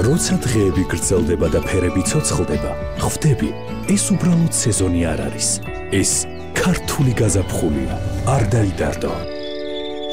როცა დღეები გრძელდება და ფერები ცოცხლდება, ხვდები, ეს უბრალოდ სეზონი არ არის. ეს ქართული გაზაფხულია. არ დაიდარდო.